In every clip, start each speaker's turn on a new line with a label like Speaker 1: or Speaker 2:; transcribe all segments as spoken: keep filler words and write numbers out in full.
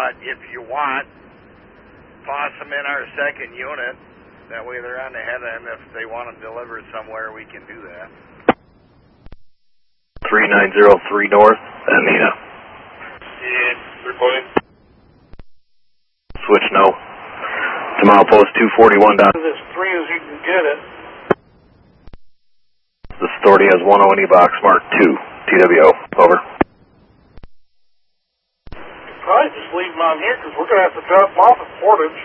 Speaker 1: but if you want, toss them in our second unit. That way they're on the head end. If they want to deliver somewhere, we can do that.
Speaker 2: three nine zero three North, Anita.
Speaker 3: Yeah, reporting.
Speaker 2: Switch no. To milepost two forty-one.
Speaker 3: As free as you can get it.
Speaker 2: This authority has one oh in E-Box Mark two, T W O, over.
Speaker 3: Probably just leave them on here because we're going to have to drop them off at Portage.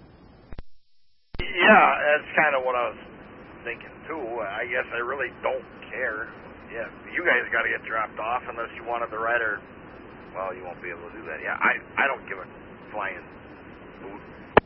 Speaker 1: Yeah, that's kind of what I was thinking too. I guess I really don't care. Yeah, you guys got to get dropped off unless you wanted the rider. Well, you won't be able to do that. Yeah, I I don't give a flying boot.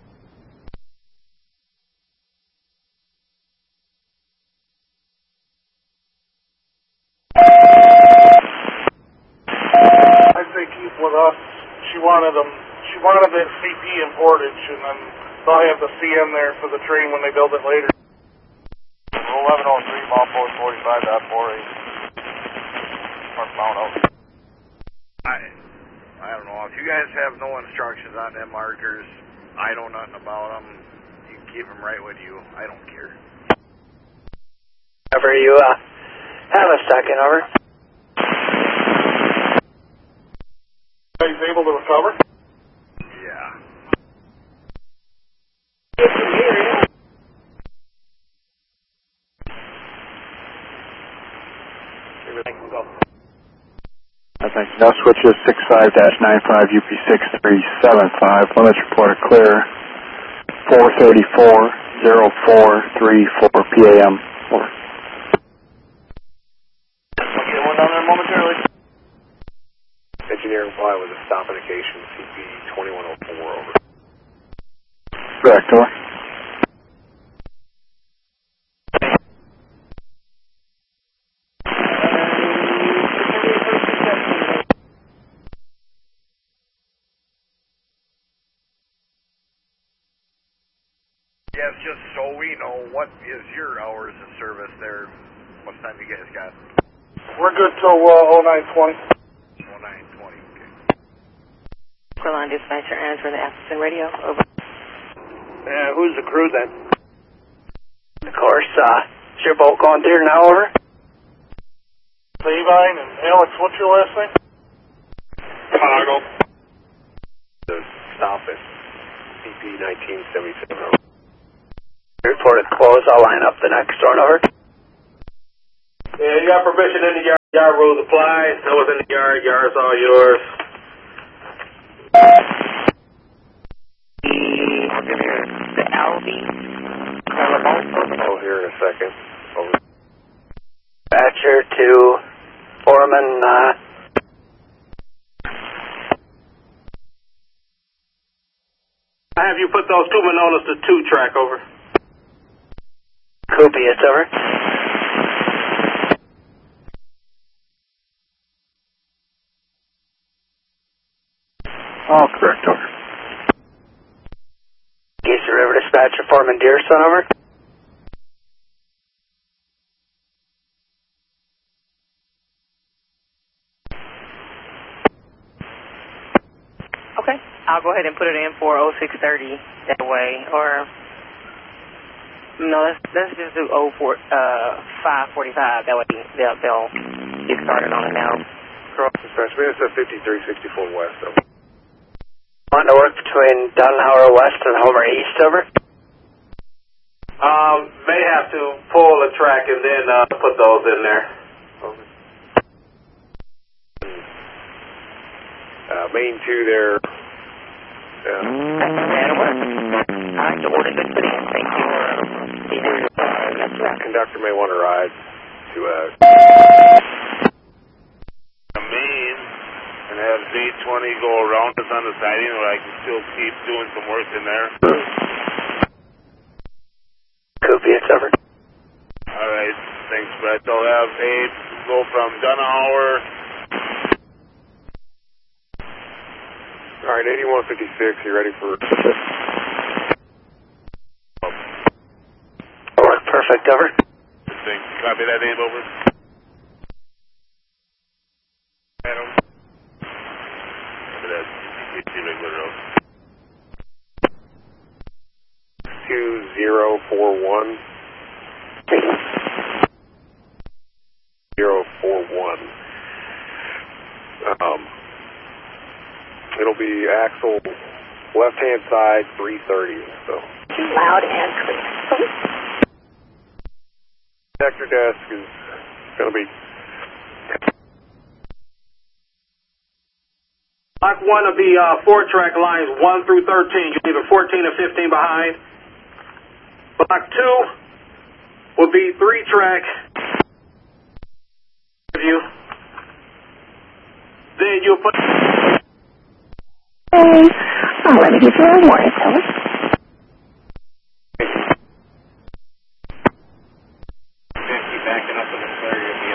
Speaker 3: I say keep with us. She wanted them. She wanted the C P in Portage, and then they'll have the C M there for the train when they build it later.
Speaker 1: eleven oh three, milepost forty-five dot four eight. Northbound out. I, I don't know. If you guys have no instructions on them markers, I know nothing about them. You can keep them right with you. I don't care.
Speaker 4: Over, you uh, have a second, over.
Speaker 3: He's able to recover?
Speaker 1: Yeah.
Speaker 5: Now switches six five dash nine five U P six three seven five. Limits reported clear. four thirty-four oh four three four P M. Over.
Speaker 4: Okay, one down there momentarily.
Speaker 2: Engineer reply with a stop indication, C P twenty-one oh four, over.
Speaker 5: Correct, over.
Speaker 1: Yes, just so we know, what is your hours of service there? What time you guys got?
Speaker 3: We're good till uh, oh nine twenty.
Speaker 1: oh nine twenty, okay.
Speaker 6: Quillan dispatcher answering the Atherton radio, over.
Speaker 4: Yeah, who's the crew then? Of course, uh, is your boat going there now, over?
Speaker 3: Levine and Alex, what's your last name?
Speaker 2: Chicago. The stop at C P nineteen seventy-seven, over.
Speaker 4: Reported close, I'll line up the next one, over.
Speaker 3: Yeah, you got permission in the yard. Yard rules apply. I was in the yard. Yard's all yours.
Speaker 6: The L V.
Speaker 2: Oh, here in a second, over.
Speaker 4: Dispatcher to Foreman, uh...
Speaker 3: I have you put those two Manolas to two track, over.
Speaker 4: Copious, over.
Speaker 5: All correct, over.
Speaker 4: Geezer River dispatcher, Foreman Deerson, over.
Speaker 6: Okay, I'll go ahead and put it in for oh six thirty that way, or no, let's let's just do oh four uh five forty-five. That way they'll they'll get started on it now.
Speaker 2: Cross dispatch, we have fifty-three sixty-four west, over.
Speaker 4: Want to work between Dunhauer West and Homer East, over?
Speaker 3: Um, may have to pull the track and then uh, put those in there.
Speaker 2: Over. Uh, main two there. Yeah.
Speaker 6: That'll work. All right, the order good put in. Thank you.
Speaker 2: Uh, conductor may want to ride to uh.
Speaker 3: Main and have Z twenty go around us on the siding, or I can still keep doing some work in there.
Speaker 4: Copious, over.
Speaker 3: All right, thanks, Brett. They'll have eight go from Dunhauer.
Speaker 2: All right, eighty-one fifty-six, you ready for...
Speaker 4: Work perfect, over.
Speaker 3: Thanks. Copy that, Abe, over. Adam. Copy that, C P T regular, over.
Speaker 2: zero four one. Zero four one. Um, it'll be axle left hand side three thirty. So
Speaker 7: loud and clear.
Speaker 2: Sector desk is going to be.
Speaker 3: Block one will be uh, four track lines one through thirteen. You're leaving fourteen and fifteen behind. Block two will be three track. You. Then you'll put.
Speaker 7: Hey, I'll let me give you a warning, Phyllis.